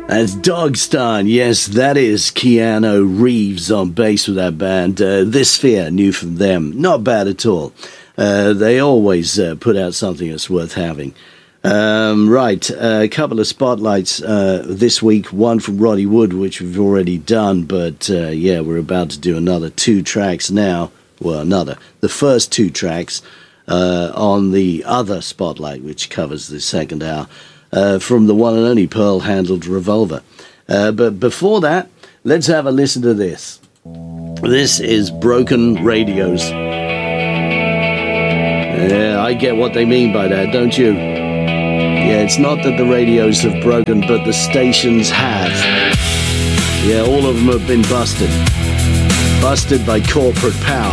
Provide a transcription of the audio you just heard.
That's Dogstar. Yes, that is Keanu Reeves on bass with that band. This Fear, new from them. Not bad at all. They always put out something that's worth having. Right, a couple of spotlights this week. One from Roddy Wood, which we've already done, but yeah, we're about to do another 2 tracks now. Well, the first 2 tracks on the other spotlight, which covers the second hour. From the one and only Pearl-handled Revolver. But before that, let's have a listen to this. This is Broken Radios. Yeah, I get what they mean by that, don't you? Yeah, it's not that the radios have broken, but the stations have. Yeah, all of them have been busted. Busted by corporate power.